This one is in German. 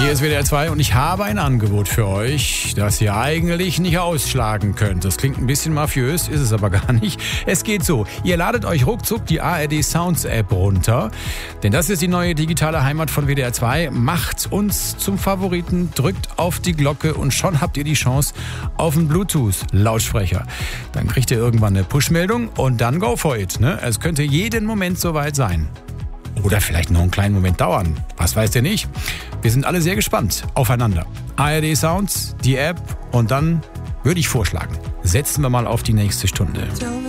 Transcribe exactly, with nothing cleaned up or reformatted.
Hier ist W D R zwei und ich habe ein Angebot für euch, das ihr eigentlich nicht ausschlagen könnt. Das klingt ein bisschen mafiös, ist es aber gar nicht. Es geht so, ihr ladet euch ruckzuck die A R D Sounds App runter, denn das ist die neue digitale Heimat von W D R zwei. Macht uns zum Favoriten, drückt auf die Glocke und schon habt ihr die Chance auf einen Bluetooth-Lautsprecher. Dann kriegt ihr irgendwann eine Push-Meldung und dann go for it. Ne? Es könnte jeden Moment soweit sein. Oder vielleicht noch einen kleinen Moment dauern. Was weiß der nicht? Wir sind alle sehr gespannt aufeinander. A R D Sounds, die App und dann würde ich vorschlagen, setzen wir mal auf die nächste Stunde.